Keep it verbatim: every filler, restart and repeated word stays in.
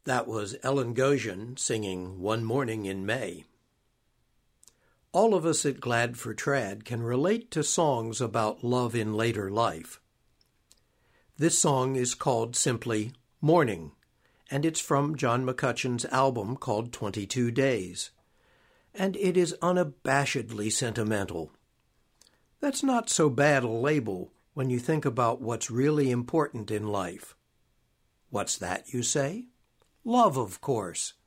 That was Ellen Goshen singing One Morning in May. All of us at Glad for Trad can relate to songs about love in later life. This song is called simply Morning, and it's from John McCutcheon's album called twenty-two days. And it is unabashedly sentimental. That's not so bad a label when you think about what's really important in life. What's that, you say? Love, of course.